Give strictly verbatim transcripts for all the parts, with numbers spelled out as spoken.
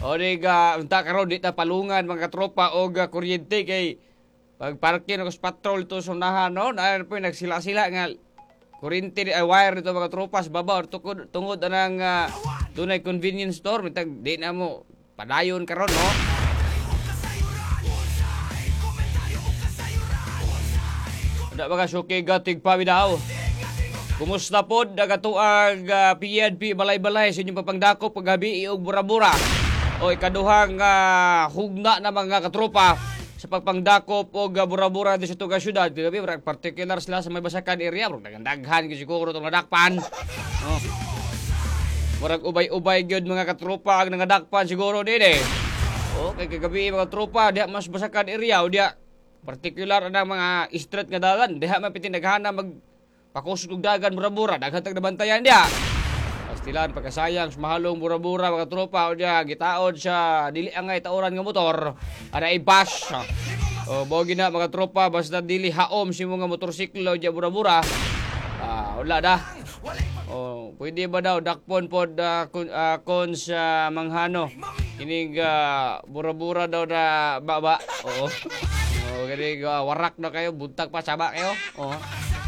O di ka, unta karon di ta palungan mga tropa o ga kuryente kay pag parking ako sa patrol to sunahan no, na po nagsila-sila nga kuryente ay wire dito mga tropa sa baba or tungod tungod anang uh, dunay convenience store mitag di na mo padayon karon no. Ada mga suki gatig pawidaw. Kumusta pod nagatuag uh, P N P balay-balay sa inyong papangdako paggabi og bura-bura. O ikaduhang uh, hugna na mga katropa sa pagpangdakop o uh, bura-bura di sa tuga syudad. Grabe, particular sila sa may basakan area. Murag daghan kasi siguro itong nadakpan. Oh. Murag ubay-ubay gyud mga katropa ang nangadakpan siguro din eh. O, kay kagabi mga tropa, diha mas basakan area o diha particular na mga street nga dalan. Diha mapitin naghana mag pakusog dagan bura-bura. Daghan tag nabantayan diha. Pastilan pagkasayang mahalong bura-bura mga tropa o diya gitaod sa dili angay taoran nga motor ana ibas o bogi na mga tropa basta dili haom si mga motorsiklo diya bura-bura ah wala da o pwede ba daw dakpon pod uh, kun, uh, kon sa manghano kining uh, bura-bura daw na baba oo o kini uh, warak na kayo buntag pa saba kayo oo.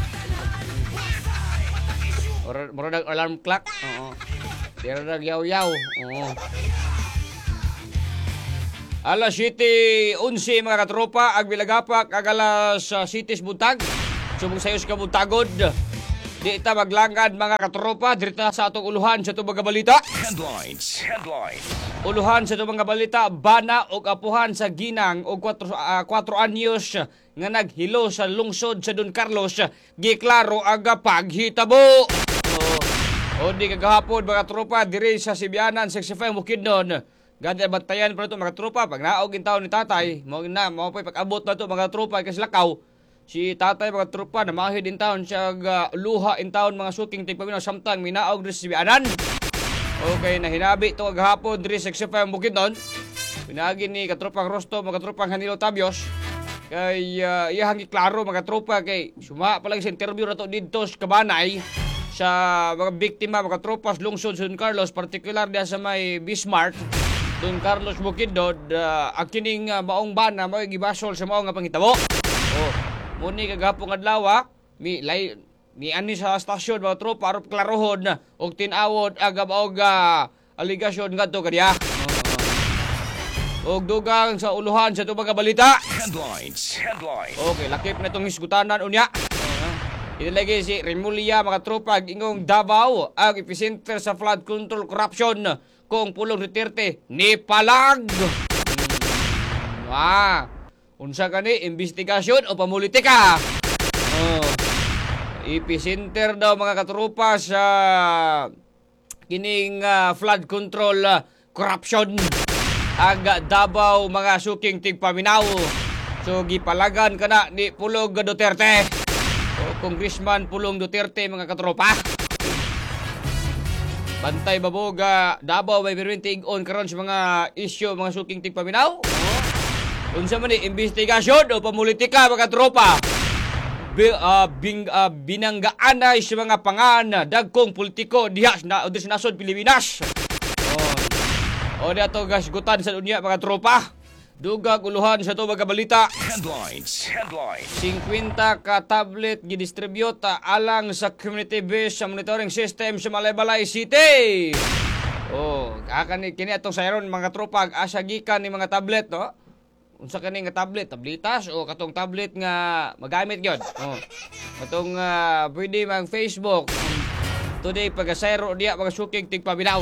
Murag alarm clock. Oo. Tira nag yaw-yaw. Oo. Alas City eleven mga katropa ag bilagapak ag alas uh, Cities buntag. Subong sayos ka buntagod. Di ta maglangad mga katropa dirita sa atong uluhan sa atong mga balita. Headlines. Headlines. Uluhan sa atong mga balita bana og apuhan sa ginang og four anyos nga naghilo sa lungsod sa Don Carlos giklaro aga paghitabo. O di kagahapon mga tropa diri sa Sibianan sixty-five Bukidnon. Ganda bantayan pa ito mga tropa pag naog in taon ni tatay mo na mo pa pag-abot na ito mga tropa kasi lakaw. Si tatay mga tropa na mahid in taon siya uh, luha in taon mga suking tigpaminaw samtang minaog diri sa Sibianan. Okay na hinabi ito kagahapon diri sa sixty-five Bukidnon. Pinagi ni katropang Rosto mga tropang Hanilo Tabios. Kay uh, iyang iklaro mga tropa kay suma pa lang sa interview na ito dito sa Kabanay. Sa mga biktima, mga tropas, lungsod sa Don Carlos, particular diya sa may Bismarck, Don Carlos Bukidnon, uh, ang kining uh, maong bana, maong gibasol sa maong nga pangitabo. Oh, muni kagapong adlaw, mi lay ni ani sa stasyon mga tropa arop klarohon og tinawod aga og uh, aligasyon ngadto kadiya. Og dugang sa uluhan sa tubang balita. Headlines. Headlines. Okay, lakip na itong hisgutanan unya. Inilagay si Remulia mga tropa ingong Davao ang epicenter sa flood control corruption kung Pulong Duterte ni palag. Hmm. Ah, unsa kani investigasyon o pamulitika? Oh. Epicenter daw mga katropa sa kining uh, flood control uh, corruption ang Davao mga suking tigpaminaw. So gipalagan kana ni Pulong Duterte. Congressman Pulong Duterte mga katropa. Bantay baboga Davao may birwintig on karon sa mga issue mga suking tigpaminaw. Oh. Unsa man ni investigasyon o pamulitika mga katropa? Bi, uh, bing, uh, binanggaan na sa mga pangan dagkong politiko diha na o sa nasod Pilipinas. Oh. O dato gasgutan sa dunya mga tropa. Dugag uluhan sa ito mga balita. Headlines. Headlines. fifty ka tablet gidistribute alang sa community-based monitoring system sa Malaybalay City. Oh, kakani kini atong sayron mga tropa asa gikan ni mga tablet no. Unsa kani nga tablet, tablitas o katong tablet nga magamit gyud. Oh. Katong uh, pwede mang Facebook. Today pagasayro diya mga suking tigpaminaw.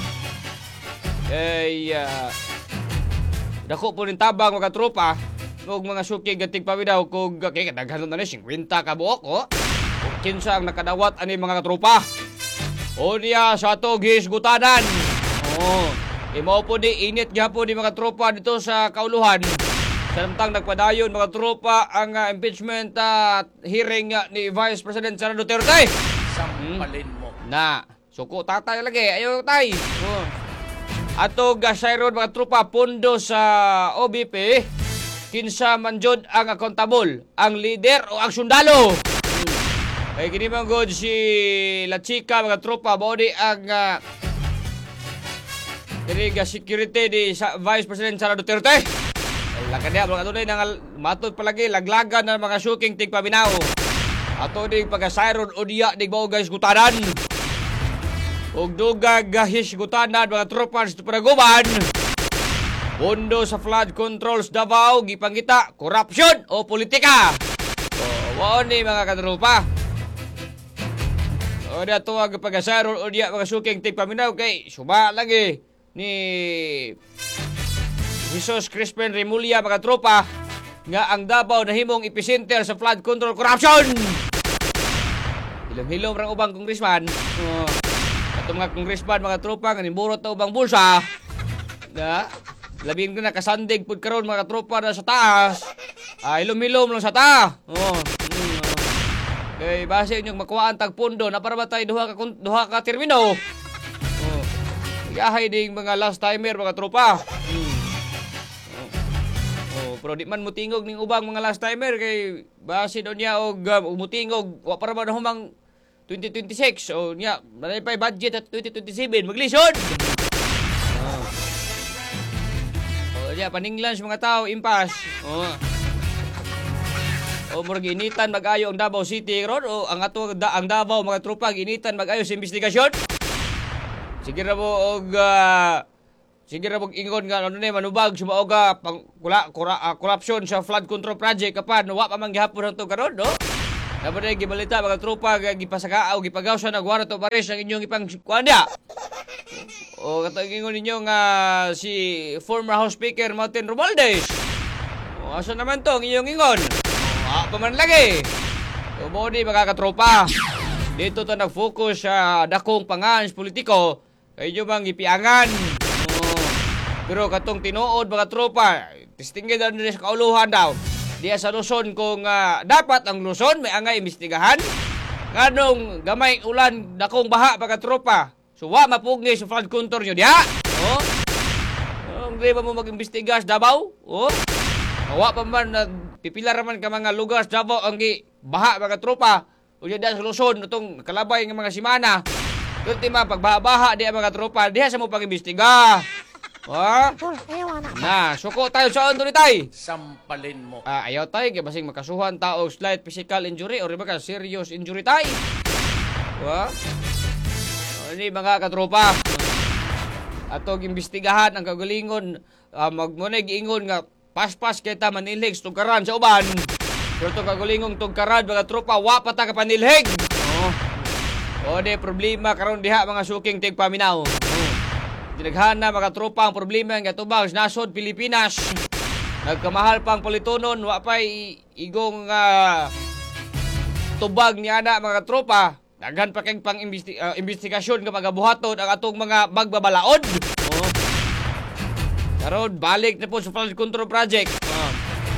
Eh uh, dako po rin tabang mga tropa kung mga suki gatig paminaw kung kaya daghan na ni fifty ka buok o kinsa ang nakadawat ani mga tropa o niya sa ato gisgutanan o imo po di init gyapon ni mga tropa dito sa kauluhan samtang nagpadayon mga tropa ang uh, impeachment uh, hearing uh, ni Vice President Sara Duterte. Sampalin mo na suko tatay lagi ayo tay o ato gasayron mga tropa pondo sa O B P kinsa man jud ang accountable ang leader o ang sundalo. Ay kini man god si La Chica mga tropa body ang uh, diri ga security di sa Vice President Sara Duterte. Lakan niya, mga tunay nang matod palagi, laglagan ng mga shooting tig paminaw. Ato dig pagkasayron o diya dig bao guys gutanan. Og dugag gahis gutanan mga tropas sa Paraguban. Pondo sa flood controls Davao, gipangita, korupsyon o politika. O, wao ni mga katropa. O da tuwag pagkasayron o diya mga shooting tig paminaw kay suba lagi ni Jesus Crispin Remulla mga tropa nga ang Davao nahimong epicenter sa flood control corruption. Hilom-hilom rang ubang congressman. Oh, ato mga congressman mga tropa nga nimburot na ubang bulsa. Na labing na nakasandig pud karon mga tropa na sa taas. Ah, hilom-hilom lang sa ta. Oh. Mm, oh. Kay base inyong makuhaan tag pundo na para matay duha ka duha ka termino. Oh. Yahay ding mga last timer mga tropa. Mm. Pero di man mutingog ning ubang mga last timer kay base daw niya og um, mutingog wa para man humang twenty twenty-six o niya manay pa budget at twenty twenty-seven maglisod. Oh. Oh, niya paninglan sa mga tao impas. Oh. O murag initan mag-ayo ang Davao City ron o ang ato da, ang Davao mga tropa initan mag-ayo sa investigasyon. Sige ra mo og uh, sige ra mong ingon nga ano ni manubag sumaoga pang kula kura, uh, corruption sa flood control project kapan wa pa man gihapon hanto karon no. Dapat ay gibalita mga tropa gipasakaaw gipagaw sa nagwara to pares ang inyong ipang kuanda. O kato ingon ninyo nga si former House Speaker Martin Romualdez. O asa naman to ang inyong ingon? O pa man lagi. O mo di mga katropa. Dito to nag-focus sa dakong pangans politiko kay inyo bang ipiangan. Pero katong tinuod mga tropa, testingin daw nila sa kauluhan daw. Diya sa Luzon kung uh, dapat ang Luzon may angay imbestigahan. Kanong gamay ulan dakong baha mga tropa. So wa mapugni sa flood control nyo diya. Oh. Oh, di ba mo mag-imbestigas Davao? Oh. Wa pa man nagpipila raman ka mga lugar sa Davao ang baha mga tropa. O diya sa Luzon itong kalabay ng mga simana. Ultima pagbaha diya mga tropa, diya sa mo pag-imbestiga. Ha? Na, suko tayo sa ondo ni tay. Sampalin mo. Ah, ayaw tay kay basing makasuhan ta og slight physical injury or baka serious injury tay. Ha? Ani mga katropa. Atog imbestigahan ang kagalingon uh, magmunay giingon nga paspas kay ta manilhig tugkaran sa uban. Pero to kagulingong tugkaran mga tropa wa pa ta ka panilhig. Oh. O de problema karon diha mga suking tig paminaw. Dinaghana mga tropa ang problema nga tubag sa nasod Pilipinas. Nagkamahal pang politonon, wa pay igong uh, tubag niya na mga tropa. Daghan pa kay pang imbesti uh, investigasyon nga magabuhaton ang atong mga magbabalaod. Oh. Karon balik na po sa flood control project. Oh.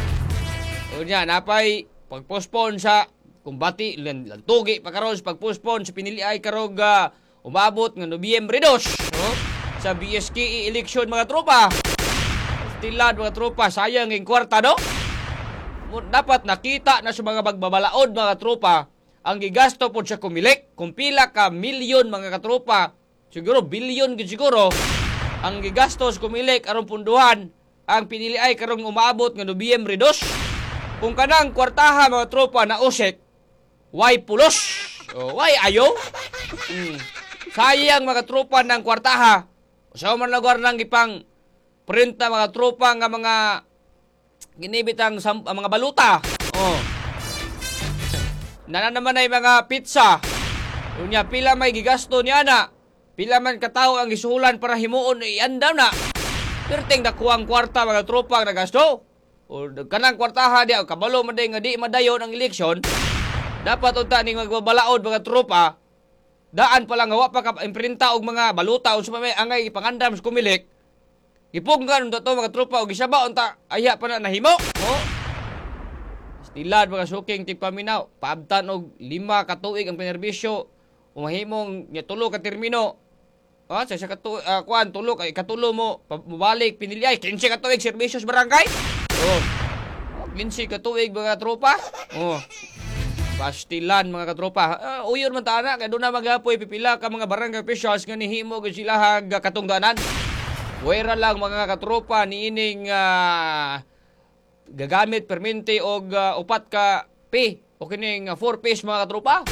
O niya napay pagpostpone sa kumbati lantugi pa karon sa pagpostpone sa pinili ay karog uh, umabot nga Nobyembre two. Oh. Sa B S K E election mga tropa. Stilad mga tropa, sayang yung kwarta no? Dapat nakita na sa mga magbabalaod mga tropa ang gigasto po sa kumilik. Kung pila ka milyon mga katropa, siguro bilyon gid siguro ang gigasto sa kumilik aron punduhan ang pinili ay karong umaabot nga Nobyembre two. Kung kanang kwartaha mga tropa na usik, why pulos? O, why ayo? Hmm. Sayang mga tropa ng kwartaha. Sa man lugar nang gipang printa mga tropa nga mga ginibitang ang mga baluta. Oh. Nana naman ay mga pizza. Unya pila may gigasto niya na. Pila man katao ang gisuhulan para himuon iandaw na. Perting dakuang kwarta mga tropa ang nagasto. O kanang kwartaha di kabalo man day nga di madayon ang eleksyon. Dapat unta ning magbabalaod mga tropa. Daan pa lang nga wa pa ka imprinta og mga baluta unsa may angay ipangandam sa kumilik. Gipunggan unta to mga tropa og gisaba unta aya pa na nahimo. Oh. Stilad mga suking tigpaminaw, paabtan og lima ka tuig ang penerbisyo. Umahimong nya tulo ka termino. Ah, sa sa katu uh, kuan tulo kay katulo mo mabalik pinilyay quince ka tuig serbisyo sa barangay. Oh. quince ka tuig mga tropa. Oh. Pastilan mga katropa. Uh, uyon man ta na kay do na magapoy pipila ka mga barangay officials nga nihimo gid sila hag katungdanan. Wera lang mga katropa ni ining ah, gagamit permente og ah, upat ka P o kining four piece mga katropa.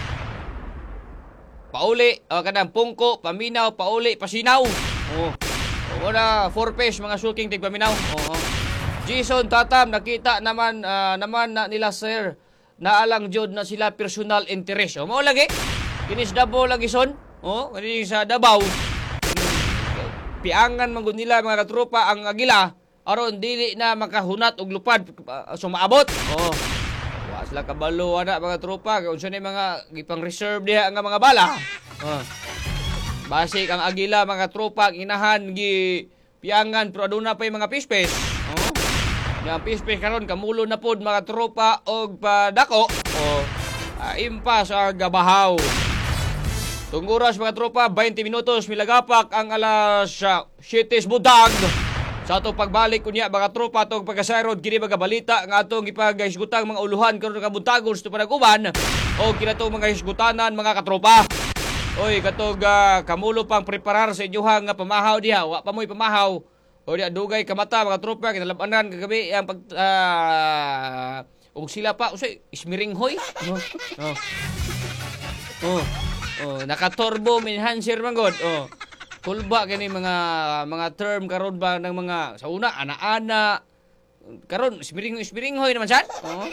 Pauli, uh, kanang pungko, paminaw, pauli, pasinaw. Oh. Wala four piece mga sulking tigpaminaw. Oo. Jason Tatam nakita naman ah, naman na nila sir naalang jud na sila personal interest. O mao lagi. Kinis Davao lagi son. Oh, kani sa Davao. Piangan man gud nila mga katropa ang agila aron dili na makahunat og lupad uh, sumaabot. Oh. Wa sila kabalo ana mga tropa kung unsa ni mga gipang reserve diha nga mga bala. Oh. Basic ang agila mga tropa inahan gi piangan pero aduna pa yung mga pispes. Oh. Yang pispes karon kamulo na pod mga tropa og padako. Oh. Uh, impas ang gabahaw. Tungguras mga tropa, twenty minutos milagapak ang alas uh, siete budag. Sa atong pagbalik kunya mga tropa atong pagkasayrod kini mga balita nga atong ipaghisgutang mga uluhan karon nga buntagon sa panag-uban o kinatong mga hisgutanan mga katropa. Oy katog uh, kamulo pang preparar sa inyohang nga pamahaw diha, wa pa mo'y pamahaw. O diha dugay kamata mga tropa kinalabanan kagabi ang pag uh, ug sila pa usay ismiringhoy. No. No. Oh. Oh, naka-turbo enhancer man god. Oh. Kulba kini mga mga term karon ba ng mga sa una ana-ana. Karon ismiring-ismiring hoy naman sad. Oh.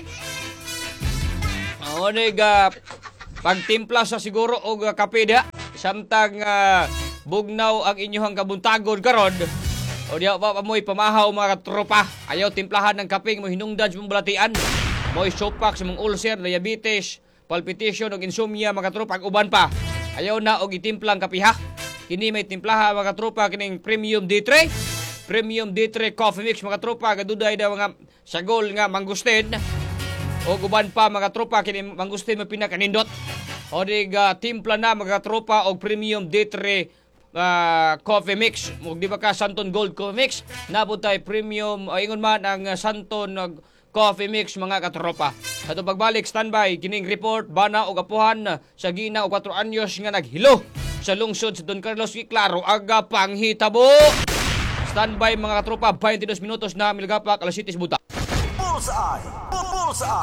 Oh, nega pagtimpla sa siguro og kape da samtang uh, bugnaw ang inyohang kabuntagon karon. O diha pa mo'y pamahaw mga tropa. Ayaw timplahan ng kape mo hinungdan sa mong balatian. Mo'y sopak sa mong ulcer, diabetes, palpitation ug insomnia mga tropa ug uban pa. Ayaw na og itimplang kapiha. Kini may timplaha mga tropa kining Premium D three. Premium D three Coffee Mix mga tropa gaduday daw mga sagol nga mangustin. O uban pa mga tropa kini mangustin mo pinakanindot. O dig uh, timpla na mga tropa og Premium D three uh, Coffee Mix. Ug di ba ka Santon Gold Coffee Mix? Nabutay Premium o ingon man ang uh, Santon uh, Coffee Mix mga katropa. Sa itong pagbalik, standby, kining report, bana o gapuhan sa gina o four anyos nga naghilo sa lungsod sa Don Carlos Claro, aga panghitabo. Standby mga katropa, twenty-two minutos na milgapak, alas siete buta. Bullseye! Bullseye!